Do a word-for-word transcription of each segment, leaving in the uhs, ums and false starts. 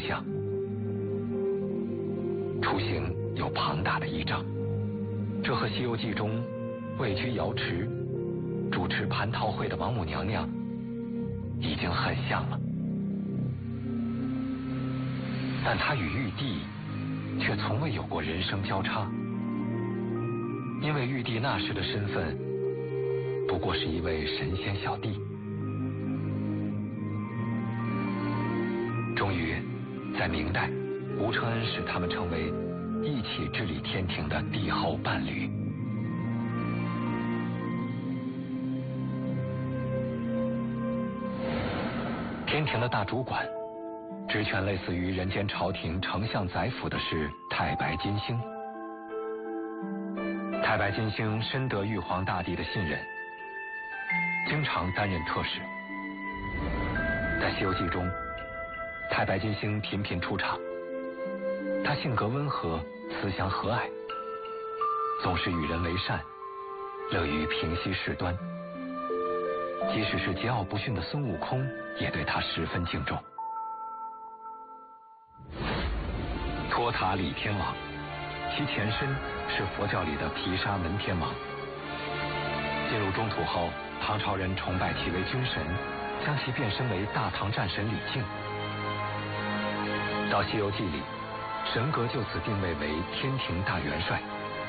像。雏形有庞大的一丈，这和《西游记》中位居瑶池主持蟠桃会的王母娘娘已经很像了。但她与玉帝却从未有过人生交叉，因为玉帝那时的身份不过是一位神仙小弟。终于在明代，吴承恩使他们成为一起治理天庭的帝后伴侣。天庭的大主管，职权类似于人间朝廷丞相宰辅的是太白金星。太白金星深得玉皇大帝的信任，经常担任特使。在《西游记》中，太白金星频频出场，他性格温和，慈祥和蔼，总是与人为善，乐于平息事端。即使是桀骜不驯的孙悟空，也对他十分敬重。托塔李天王，其前身是佛教里的毗沙门天王。进入中土后，唐朝人崇拜其为君神，将其变身为大唐战神李靖。到《西游记》里，神格就此定位为天庭大元帅，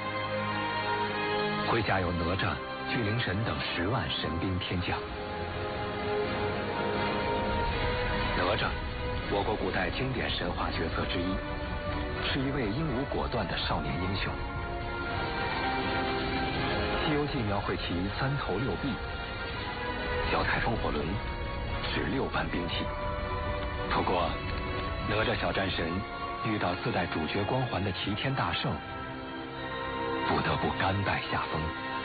麾下有哪吒、巨灵神等十万神兵天将。哪吒，我国古代经典神话角色之一，是一位英武果断的少年英雄。《西游记》描绘其三头六臂，脚踩风火轮，使六般兵器。不过，哪吒小战神遇到自带主角光环的齐天大圣，不得不甘拜下风。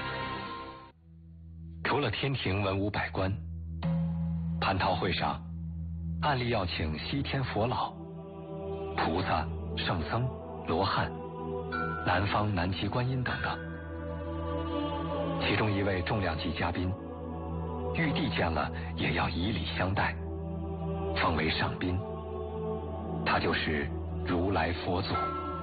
除了天庭文武百官，蟠桃会上按例要请西天佛老、菩萨、圣僧、罗汉、南方南极观音等等。其中一位重量级嘉宾，玉帝见了也要以礼相待，封为上宾。他就是如来佛祖。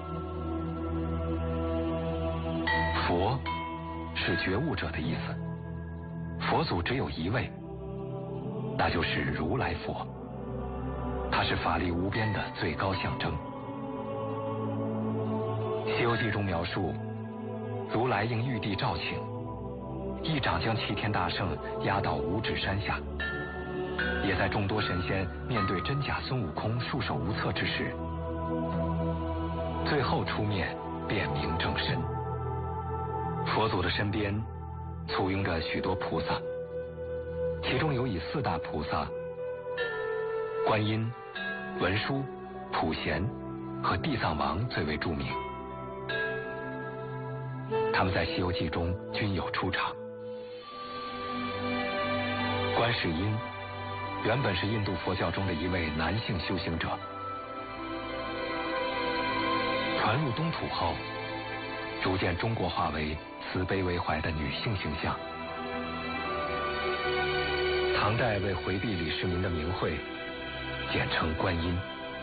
佛是觉悟者的意思，佛祖只有一位，那就是如来佛。他是法力无边的最高象征。《西游记》中描述，如来应玉帝召请，一掌将齐天大圣压到五指山下，也在众多神仙面对真假孙悟空束手无策之时，最后出面辨明正身。佛祖的身边簇拥着许多菩萨，其中有以四大菩萨观音、文殊、普贤和地藏王最为著名。他们在《西游记》中均有出场。观世音原本是印度佛教中的一位男性修行者，传入东土后，逐渐中国化为慈悲为怀的女性形象。唐代为回避李世民的名讳，简称观音。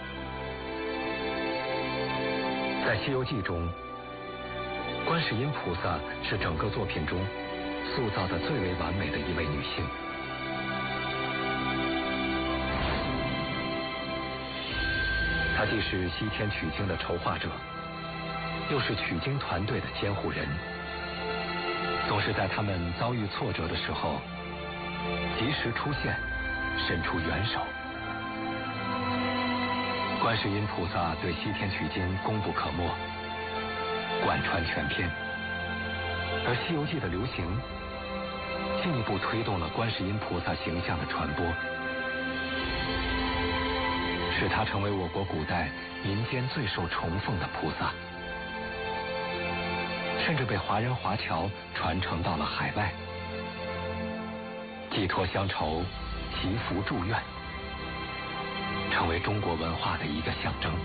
在《西游记》中，观世音菩萨是整个作品中塑造的最为完美的一位女性。她既是西天取经的筹划者，又是取经团队的监护人，总是在他们遭遇挫折的时候及时出现，伸出援手。观世音菩萨对西天取经功不可没，贯穿全篇。而《西游记》的流行，进一步推动了观世音菩萨形象的传播，使她成为我国古代民间最受崇奉的菩萨，甚至被华人华侨传承到了海外，寄托乡愁，祈福祝愿，成为中国文化的一个象征。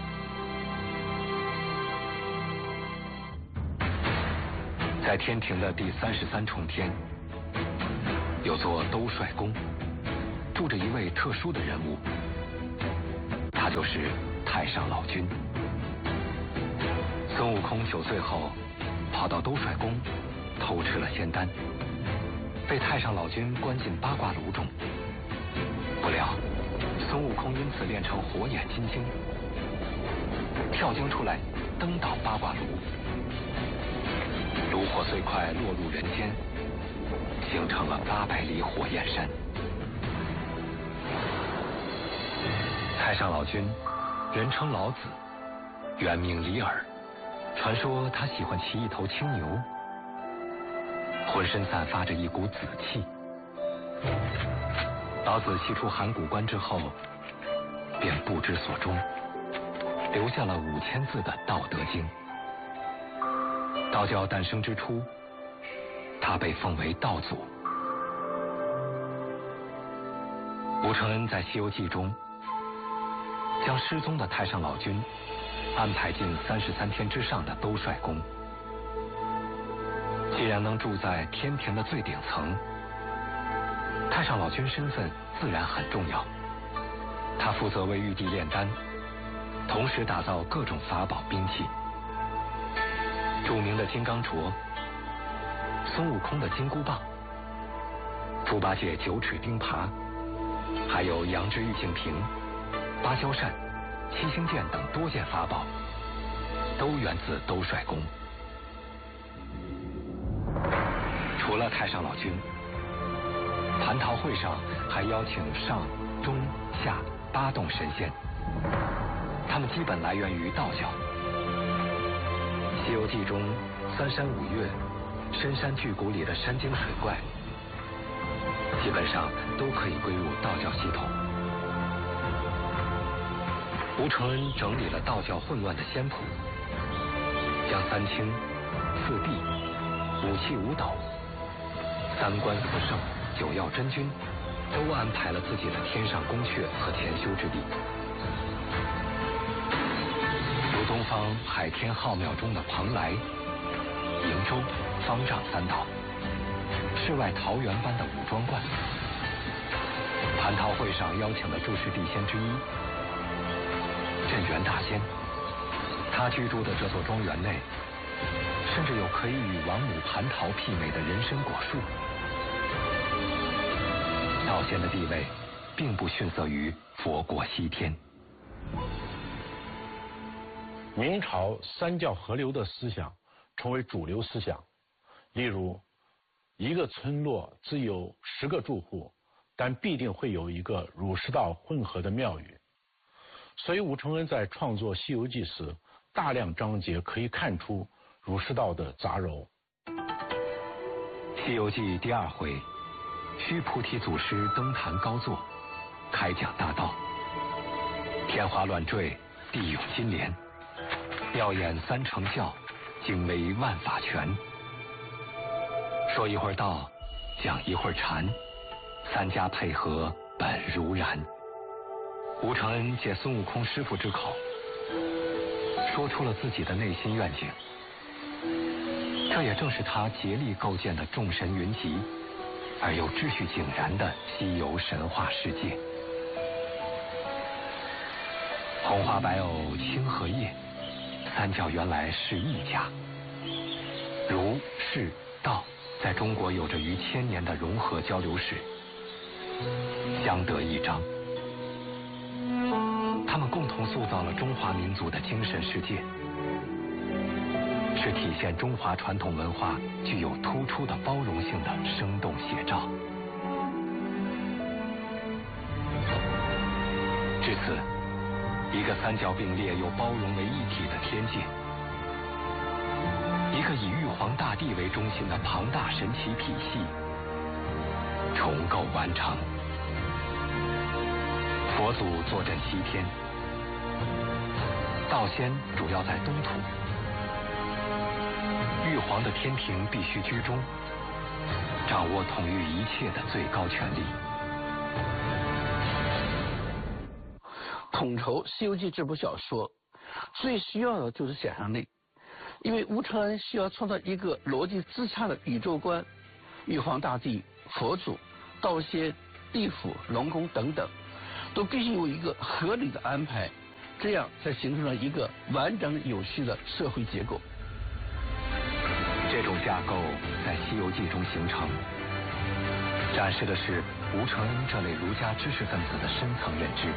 在天庭的第三十三重天，有座兜率宫，住着一位特殊的人物，他就是太上老君。孙悟空九岁后，跑到兜率宫偷吃了仙丹，被太上老君关进八卦炉中。不料，孙悟空因此练成火眼金睛，跳经出来，登倒八卦炉，炉火虽快落入人间，形成了八百里火焰山。太上老君，人称老子，原名李耳。传说他喜欢骑一头青牛，浑身散发着一股紫气。老子骑出函谷关之后，便不知所终，留下了五千字的《道德经》。道教诞生之初，他被奉为道祖。吴承恩在《西游记》中，将失踪的太上老君安排进三十三天之上的兜率宫。既然能住在天庭的最顶层，太上老君身份自然很重要。他负责为玉帝炼丹，同时打造各种法宝兵器。著名的金刚镯、孙悟空的金箍棒、猪八戒九齿钉耙，还有羊脂玉净瓶、芭蕉扇、七星剑等多件法宝，都源自兜率宫。除了太上老君，蟠桃会上还邀请上、中、下八洞神仙，他们基本来源于道教。《西游记》中三山五岳、深山巨谷里的山精水怪，基本上都可以归入道教系统。吴承恩整理了道教混乱的仙谱，将三清、四帝、五气五斗、三官四圣、九曜真君都安排了自己的天上宫阙和潜修之地。如东方海天浩庙中的蓬莱、瀛洲、方丈三岛，世外桃源般的武装观。蟠桃会上邀请的诸事地仙之一镇元大仙，他居住的这座庄园内，甚至有可以与王母蟠桃媲美的人参果树。道仙的地位并不逊色于佛国西天。 明朝三教合流的思想成为主流思想，例如一个村落只有十个住户，但必定会有一个儒释道混合的庙宇。所以吴承恩在创作《西游记》时，大量章节可以看出儒释道的杂糅。 《西游记》第二回，须菩提祖师登坛高坐，开讲大道。天花乱坠，地涌金莲，妙演三乘教，精微万法全。说一会儿道，讲一会儿禅，三家配合本如然。吴承恩借孙悟空师傅之口，说出了自己的内心愿景。这也正是他竭力构建的众神云集而又秩序井然的西游神话世界。红花白藕青荷叶，三教原来是一家。儒释道在中国有着逾千年的融合交流史，相得益彰。他们共同塑造了中华民族的精神世界，是体现中华传统文化具有突出的包容性的生动写照。至此，一个三教并列又包容为一体的天界，一个以玉皇大帝为中心的庞大神奇体系重构完成。佛祖坐镇西天，道仙主要在东土，玉皇的天庭必须居中，掌握统御一切的最高权力。 统筹《西游记》这部小说，最需要的就是想象力，因为吴承恩需要创造一个逻辑自洽的宇宙观，玉皇大帝、佛祖、道仙、地府、龙宫等等，都必须有一个合理的安排， 这样才形成了一个完整有序的社会结构。 这种架构在《西游记》中形成，展示的是吴承恩这类儒家知识分子的深层认知。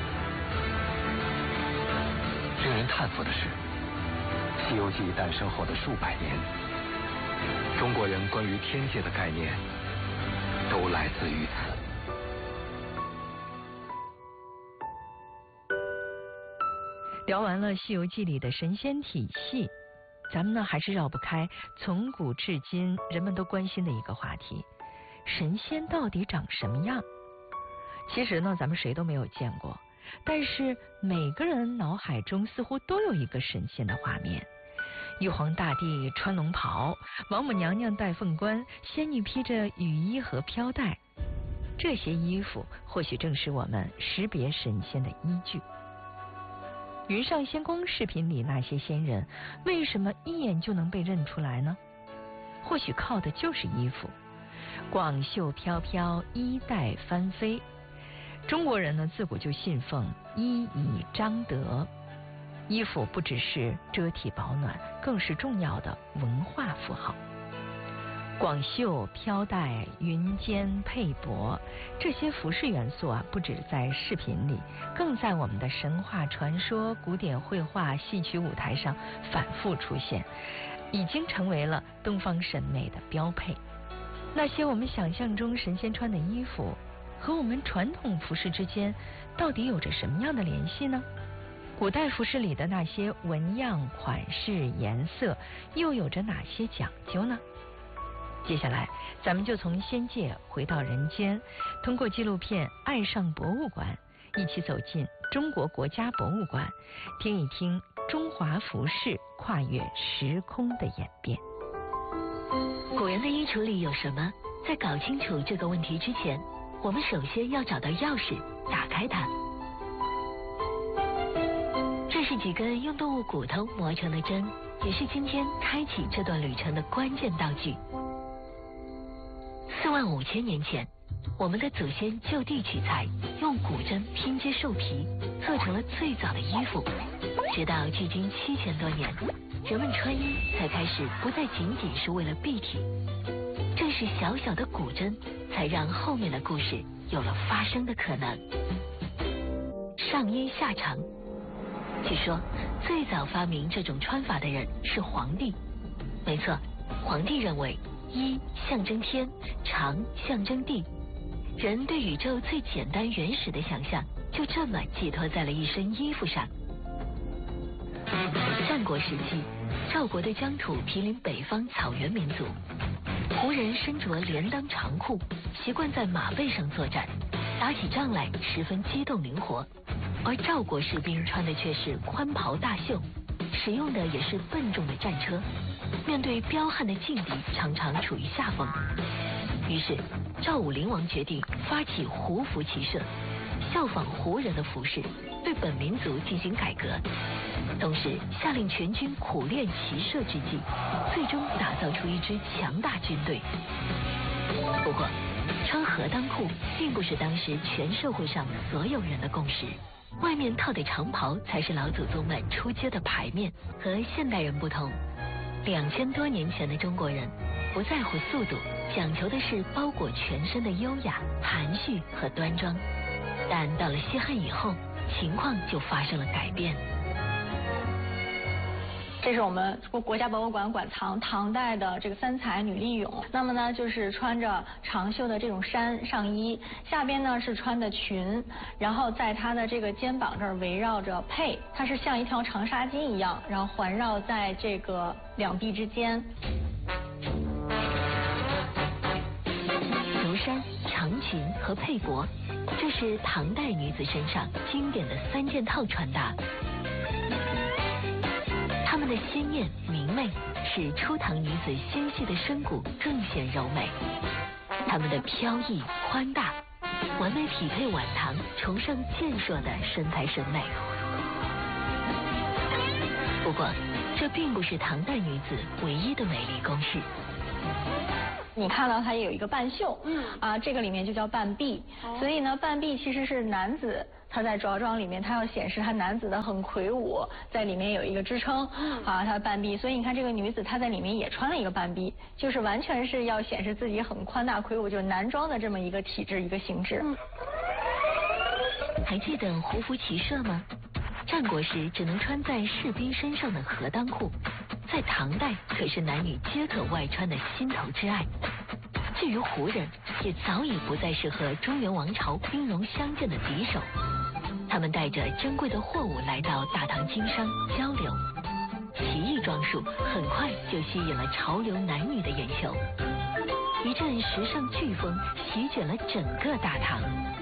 令人叹服的是，《西游记》诞生后的数百年，中国人关于天界的概念都来自于此。 聊完了《西游记》里的神仙体系，咱们呢还是绕不开从古至今人们都关心的一个话题：神仙到底长什么样？其实呢，咱们谁都没有见过，但是每个人脑海中似乎都有一个神仙的画面。玉皇大帝穿龙袍，王母娘娘戴凤冠，仙女披着雨衣和飘带，这些衣服或许正是我们识别神仙的依据。云上仙宫视频里那些仙人，为什么一眼就能被认出来呢？或许靠的就是衣服，广袖飘飘，衣带翻飞。中国人呢，自古就信奉衣以彰德，衣服不只是遮体保暖，更是重要的文化符号。广袖、飘带、云肩、佩帛，这些服饰元素啊，不止在饰品里，更在我们的神话传说、古典绘画、戏曲舞台上反复出现，已经成为了东方审美的标配。那些我们想象中神仙穿的衣服，和我们传统服饰之间到底有着什么样的联系呢？古代服饰里的那些纹样、款式、颜色，又有着哪些讲究呢？接下来，咱们就从仙界回到人间，通过纪录片《爱上博物馆》，一起走进中国国家博物馆，听一听中华服饰跨越时空的演变。 古人的衣橱里有什么？在搞清楚这个问题之前，我们首先要找到钥匙，打开它。这是几根用动物骨头磨成的针，也是今天开启这段旅程的关键道具。四万五千年前，我们的祖先就地取材，用骨针拼接兽皮，做成了最早的衣服。直到距今七千多年，人们穿衣才开始不再仅仅是为了蔽体。正是小小的骨针，才让后面的故事有了发生的可能。上衣下长，据说最早发明这种穿法的人是皇帝。没错，皇帝认为衣象征天，长象征地，人对宇宙最简单原始的想象就这么寄托在了一身衣服上。战国时期，赵国的疆土毗邻北方草原民族，胡人身着连裆长裤，习惯在马背上作战，打起仗来十分机动灵活，而赵国士兵穿的却是宽袍大袖，使用的也是笨重的战车，面对彪悍的劲敌，常常处于下风。于是赵武灵王决定发起胡服骑射，效仿胡人的服饰，对本民族进行改革，同时下令全军苦练骑射之技，最终打造出一支强大军队。不过穿河裆裤并不是当时全社会上所有人的共识，外面套的长袍才是老祖宗们出街的牌面。和现代人不同，两千多年前的中国人不在乎速度，讲求的是包裹全身的优雅、含蓄和端庄。但到了西汉以后，情况就发生了改变。 这是我们国家博物馆馆藏唐代的这个三彩女力俑。那么呢，就是穿着长袖的这种衫上衣，下边呢是穿的裙，然后在它的这个肩膀这儿围绕着佩，它是像一条长纱巾一样，然后环绕在这个两臂之间。 足衫、长裙和佩帛，这是唐代女子身上经典的三件套穿搭。她们的鲜艳明媚，使初唐女子纤细的身骨更显柔美；她们的飘逸宽大，完美匹配晚唐崇尚健硕的身材审美。不过，这并不是唐代女子唯一的美丽公式。 你看到它也有一个半袖， 嗯啊，这个里面就叫半臂， 哦、 所以呢，半臂其实是男子他在着装里面，他要显示他男子的很魁梧，在里面有一个支撑， 嗯、 啊，他半臂，所以你看这个女子她在里面也穿了一个半臂，就是完全是要显示自己很宽大魁梧，就是男装的这么一个体质一个形制。 嗯、 还记得胡服骑射吗？战国时只能穿在士兵身上的和裆裤，在唐代可是男女皆可外穿的心头之爱。至于胡人，也早已不再是和中原王朝兵戎相见的敌手。他们带着珍贵的货物来到大唐经商交流，奇异装束很快就吸引了潮流男女的眼球，一阵时尚飓风席卷了整个大唐。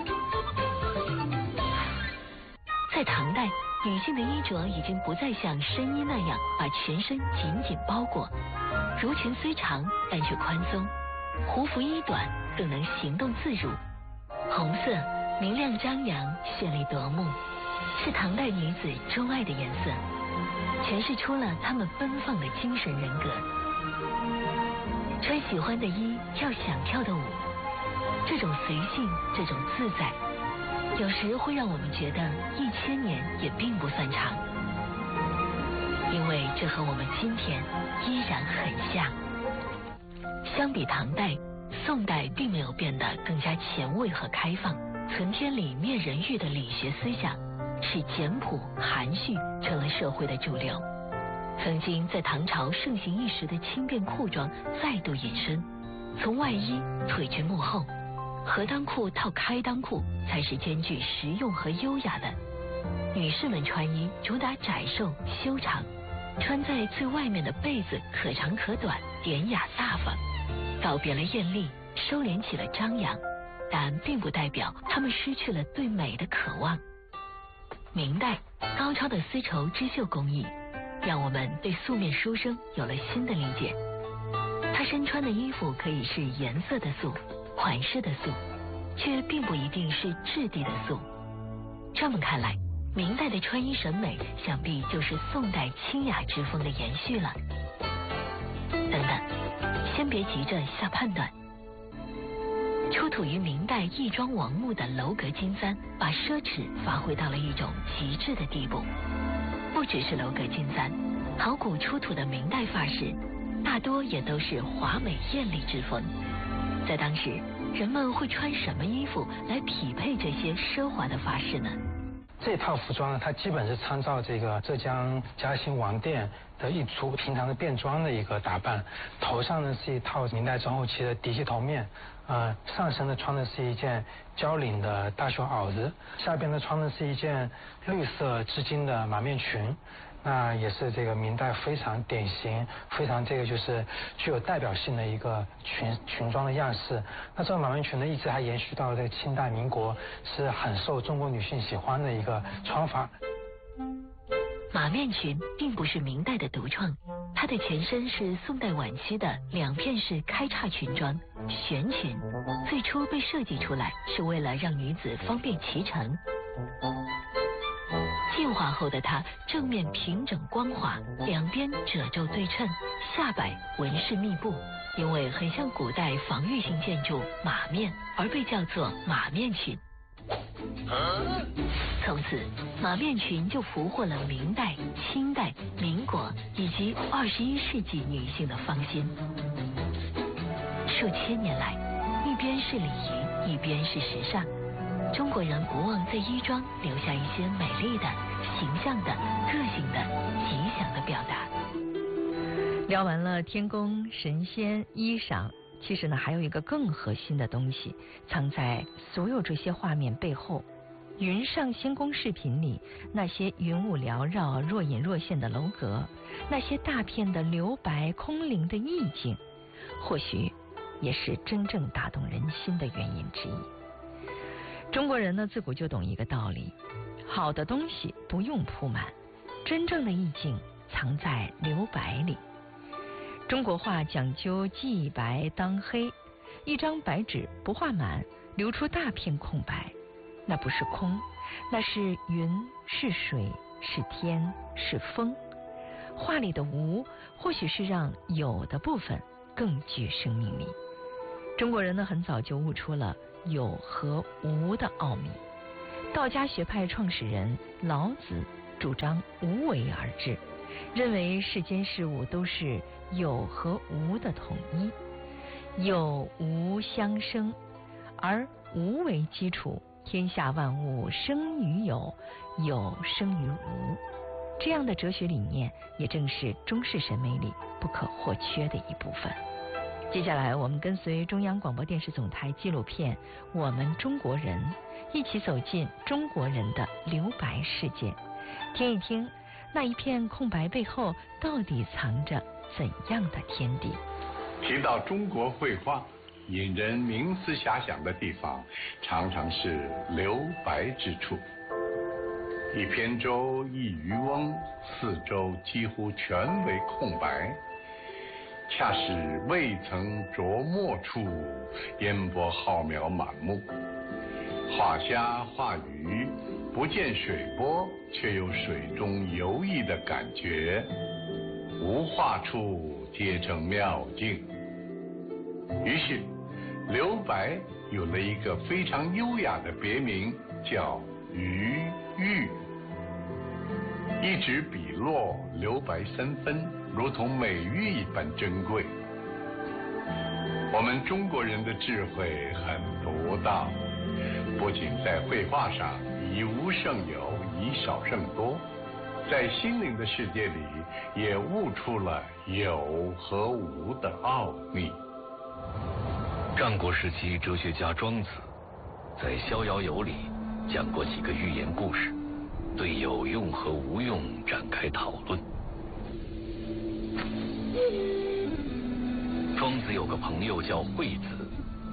在唐代，女性的衣着已经不再像深衣那样把全身紧紧包裹，襦裙虽长，但却宽松；胡服衣短，更能行动自如。红色明亮张扬，绚丽夺目，是唐代女子钟爱的颜色，诠释出了她们奔放的精神人格。穿喜欢的衣，跳想跳的舞，这种随性，这种自在，有时会让我们觉得一千年也并不算长，因为这和我们今天依然很像。相比唐代，宋代并没有变得更加前卫和开放，存天理灭人欲的理学思想使简朴含蓄成了社会的主流。曾经在唐朝盛行一时的轻便裤装再度隐身，从外衣、腿裙幕后，和裆裤套开裆裤才是兼具实用和优雅的。女士们穿衣主打窄瘦修长，穿在最外面的被子可长可短，典雅大方，告别了艳丽，收敛起了张扬，但并不代表她们失去了对美的渴望。明代高超的丝绸织绣工艺，让我们对素面书生有了新的理解。她身穿的衣服可以是颜色的素，款式的素，却并不一定是质地的素。这么看来，明代的穿衣审美想必就是宋代清雅之风的延续了。等等，先别急着下判断。出土于明代义庄王墓的楼阁金簪，把奢侈发挥到了一种极致的地步。不只是楼阁金簪，考古出土的明代发饰，大多也都是华美艳丽之风。在当时，人们会穿什么衣服来匹配这些奢华的发饰呢？ 这套服装呢，它基本是参照这个浙江嘉兴王店的一出平常的便装的一个打扮。头上呢是一套明代中后期的嫡系头面，呃，上身呢穿的是一件交领的大袖袄子，下边呢穿的是一件绿色织金的马面裙。那也是这个明代非常典型、非常这个就是具有代表性的一个裙裙装的样式。那这个马面裙呢，一直还延续到这个清代、民国，是很受中国女性喜欢的一个穿法。 马面裙并不是明代的独创，它的前身是宋代晚期的两片式开叉裙装悬裙，最初被设计出来是为了让女子方便骑乘。进化后的它正面平整光滑，两边褶皱对称，下摆纹饰密布，因为很像古代防御性建筑马面，而被叫做马面裙。从此，马面裙就俘获了明代、清代、民国以及二十一世纪女性的芳心。数千年来，一边是礼仪，一边是时尚。中国人不忘在衣装留下一些美丽的、形象的、个性的、吉祥的表达。 聊完了天宫、神仙、衣裳，其实呢还有一个更核心的东西藏在所有这些画面背后。云上仙宫视频里那些云雾缭绕、若隐若现的楼阁，那些大片的留白空灵的意境，或许也是真正打动人心的原因之一。中国人呢自古就懂一个道理，好的东西不用铺满，真正的意境藏在留白里。中国画讲究记白当黑，一张白纸不画满，留出大片空白，那不是空，那是云，是水，是天，是风。画里的无，或许是让有的部分更具生命力。 中国人呢很早就悟出了有和无的奥秘。道家学派创始人老子主张无为而治，认为世间事物都是有和无的统一，有无相生，而无为基础，天下万物生于有，有生于无。这样的哲学理念也正是中式审美里不可或缺的一部分。接下来我们跟随中央广播电视总台纪录片《我们中国人》，一起走进中国人的留白世界，听一听那一片空白背后到底藏着怎样的天地。 提到中国绘画，引人冥思遐想的地方常常是留白之处。一扁舟，一渔翁，四周几乎全为空白，恰是未曾着墨处，烟波浩渺满目。画虾画鱼，不见水波，却有水中游弋的感觉。无画处，皆成妙境。于是，留白有了一个非常优雅的别名，叫余玉。一纸笔落，留白三分，如同美玉一般珍贵。我们中国人的智慧很独到，不仅在绘画上以无胜有，以少胜多，在心灵的世界里也悟出了有和无的奥秘。 战国时期，哲学家庄子在《逍遥游》里讲过几个寓言故事，对有用和无用展开讨论。庄子有个朋友叫惠子，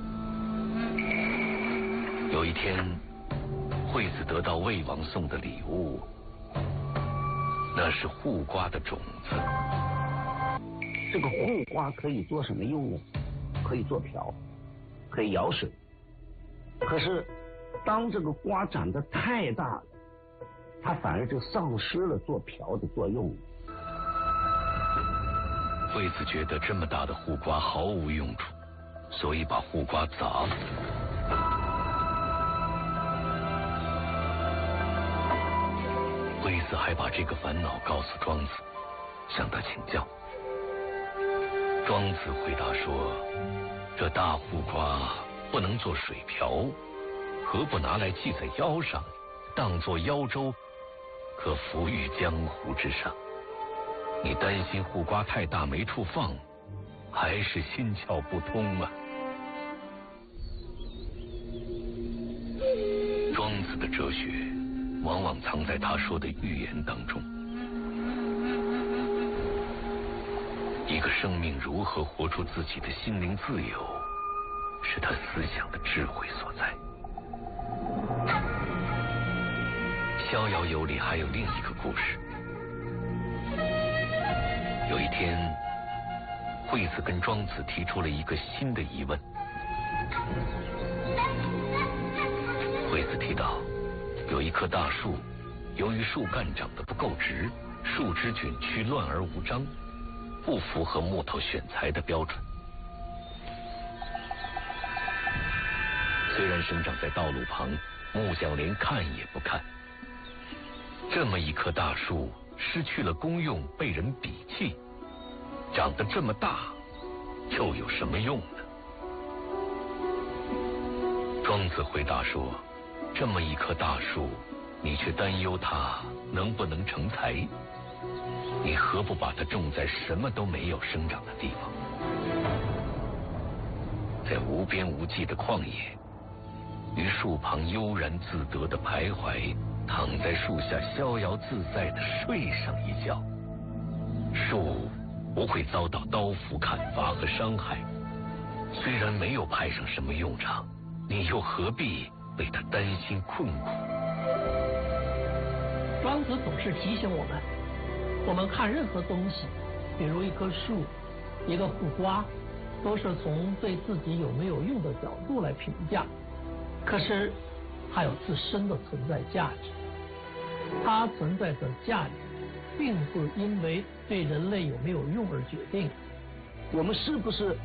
有一天，惠子得到魏王送的礼物，那是护瓜的种子。 这个护瓜可以做什么用呢？可以做瓢，可以舀水。可是，当这个瓜长得太大了，它反而就丧失了做瓢的作用。 惠子觉得这么大的护瓜毫无用处，所以把护瓜砸了。惠子还把这个烦恼告诉庄子，向他请教。庄子回答说，这大护瓜不能做水瓢，何不拿来系在腰上，当作腰舟，可浮于江湖之上？你担心护瓜太大没处放，还是心窍不通啊？庄子的哲学往往藏在他说的寓言当中。一个生命如何活出自己的心灵自由，是他思想的智慧所在。《逍遥游》里还有另一个故事。有一天，惠子跟庄子提出了一个新的疑问。惠子提到，有一棵大树，由于树干长得不够直，树枝卷曲乱而无章，不符合木头选材的标准。虽然生长在道路旁，木匠连看也不看。这么一棵大树失去了功用，被人鄙弃，长得这么大，又有什么用呢？庄子回答说，这么一棵大树，你却担忧它能不能成材，你何不把它种在什么都没有生长的地方？在无边无际的旷野，于树旁悠然自得的徘徊，躺在树下逍遥自在的睡上一觉，树不会遭到刀斧砍伐和伤害。虽然没有派上什么用场，你又何必为它担心困苦？ 庄子总是提醒我们，我们看任何东西，比如一棵树、一个护瓜，都是从对自己有没有用的角度来评价。可是它有自身的存在价值，它存在的价值并不因为对人类有没有用而决定。 我们是不是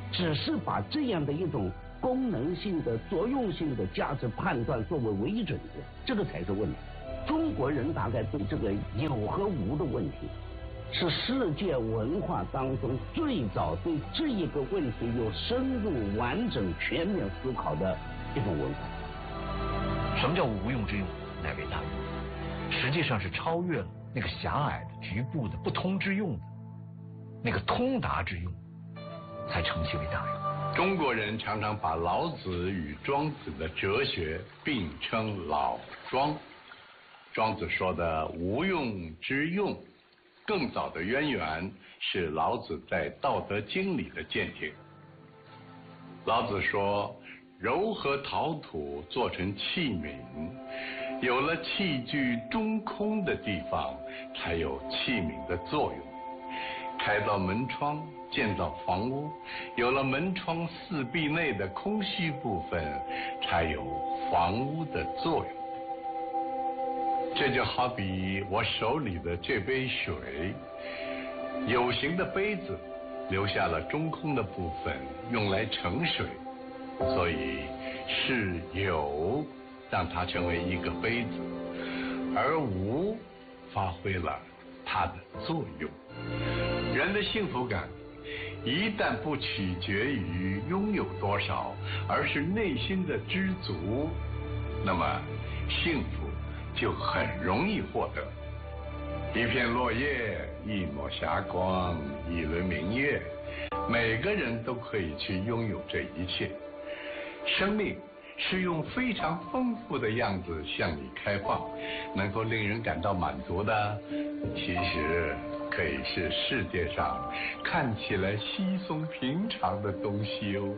只是把这样的一种功能性的、作用性的价值判断作为唯一准则，这个才是问题。中国人大概对这个有和无的问题，是世界文化当中最早对这一个问题有深入、完整、全面思考的一种文化。 什么叫无用之用？乃为大用，实际上是超越了那个狭隘的、局部的、不通之用的那个通达之用，才成其为大用。 中国人常常把老子与庄子的哲学并称老庄。庄子说的无用之用，更早的渊源是老子在《道德经》里的见解。老子说，柔和陶土做成器皿，有了器具中空的地方，才有器皿的作用。开到门窗，建造房屋，有了门窗四壁内的空虚部分，才有房屋的作用。这就好比我手里的这杯水，有形的杯子留下了中空的部分，用来盛水，所以是有让它成为一个杯子，而无发挥了它的作用。人的幸福感一旦不取决于拥有多少，而是内心的知足，那么幸福就很容易获得。一片落叶，一抹霞光，一轮明月，每个人都可以去拥有这一切。生命是用非常丰富的样子向你开放，能够令人感到满足的，其实可以是世界上看起来稀松平常的东西哦。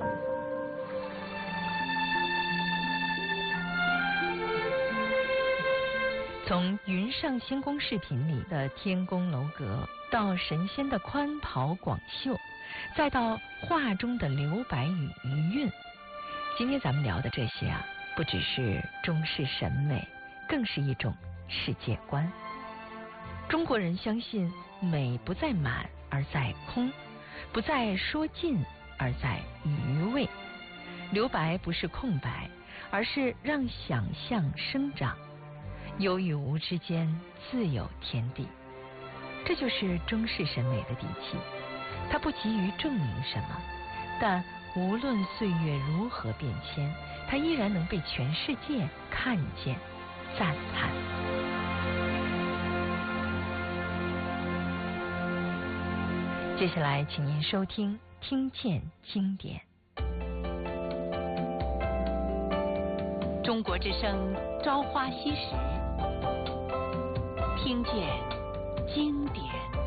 从云上仙宫视频里的天宫楼阁，到神仙的宽袍广袖，再到画中的留白与余韵，今天咱们聊的这些啊，不只是中式审美，更是一种世界观。中国人相信美不在满而在空，不在说尽而在余味。留白不是空白，而是让想象生长。有与无之间自有天地，这就是中式审美的底气。它不急于证明什么，但无论岁月如何变迁，它依然能被全世界看见、赞叹。接下来，请您收听《听见经典》。中国之声《朝花夕拾》，听见经典。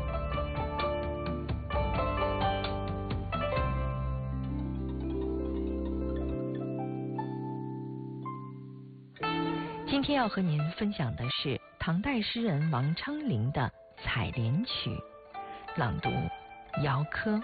今天要和您分享的是唐代诗人王昌龄的《采莲曲》，朗读姚科。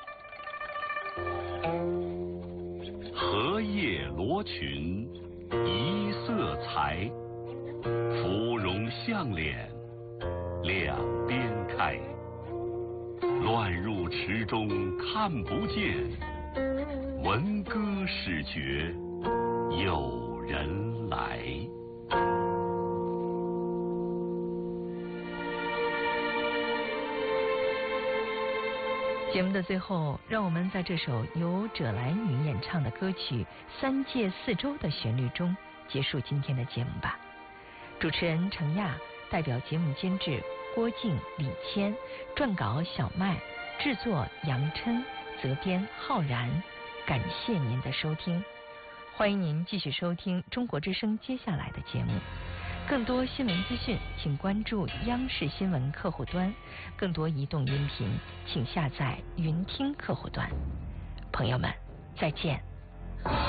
荷叶罗裙一色裁，芙蓉向脸两边开。乱入池中看不见，闻歌始觉有人来。 节目的最后，让我们在这首由赭兰女演唱的歌曲《三界四周》的旋律中结束今天的节目吧。主持人程亚，代表节目监制郭静、李谦，撰稿小麦，制作杨琛，责编浩然。感谢您的收听，欢迎您继续收听中国之声接下来的节目。更多新闻资讯，请关注央视新闻客户端；更多移动音频，请下载云听客户端。朋友们，再见。